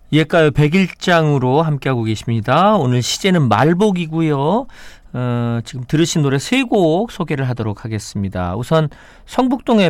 예가요 101장으로 함께하고 계십니다. 오늘 시제는 말복이고요. 지금 들으신 노래 3곡 소개를 하도록 하겠습니다. 우선 성북동의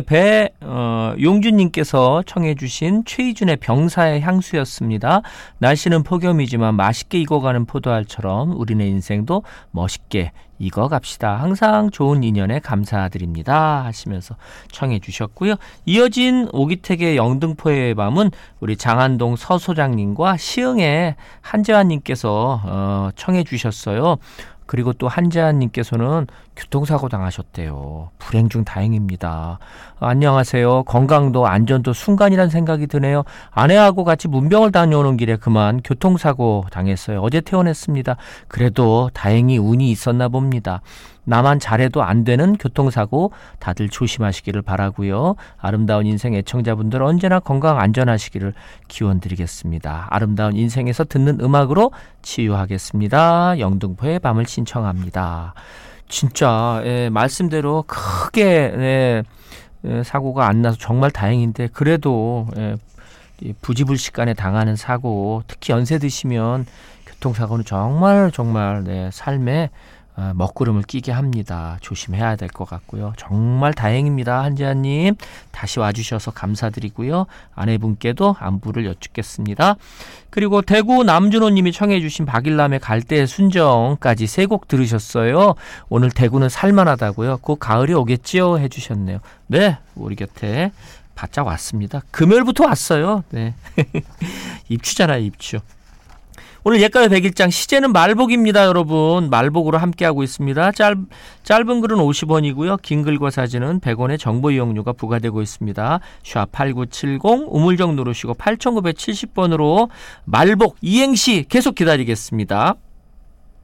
용준님께서 청해 주신 최희준의 병사의 향수였습니다. 날씨는 폭염이지만 맛있게 익어가는 포도알처럼 우리네 인생도 멋있게 익어갑시다. 항상 좋은 인연에 감사드립니다 하시면서 청해 주셨고요. 이어진 오기택의 영등포의 밤은 우리 장안동 서 소장님과 시흥의 한재환님께서 청해 주셨어요. 그리고 또 한재환님께서는 교통사고 당하셨대요. 불행 중 다행입니다. 안녕하세요. 건강도 안전도 순간이란 생각이 드네요. 아내하고 같이 문병을 다녀오는 길에 그만 교통사고 당했어요. 어제 퇴원했습니다. 그래도 다행히 운이 있었나 봅니다. 나만 잘해도 안 되는 교통사고 다들 조심하시기를 바라고요. 아름다운 인생 애청자분들 언제나 건강 안전하시기를 기원드리겠습니다. 아름다운 인생에서 듣는 음악으로 치유하겠습니다. 영등포의 밤을 신청합니다. 진짜 말씀대로 크게 사고가 안 나서 정말 다행인데 그래도 부지불식간에 당하는 사고, 특히 연세 드시면 교통사고는 정말 삶에 먹구름을 끼게 합니다. 조심해야 될 것 같고요. 정말 다행입니다. 한지아님 다시 와주셔서 감사드리고요. 아내분께도 안부를 여쭙겠습니다. 그리고 대구 남준호님이 청해 주신 박일남의 갈대의 순정까지 3곡 들으셨어요. 오늘 대구는 살만하다고요. 곧 가을이 오겠지요 해주셨네요. 네, 우리 곁에 바짝 왔습니다. 금요일부터 왔어요. 네. 입추잖아요, 입추. 오늘 예가요 101장 시제는 말복입니다. 여러분 말복으로 함께하고 있습니다. 짧은 글은 50원이고요. 긴 글과 사진은 100원의 정보 이용료가 부과되고 있습니다. 샵8970 우물정 누르시고 8970번으로 말복 이행시 계속 기다리겠습니다.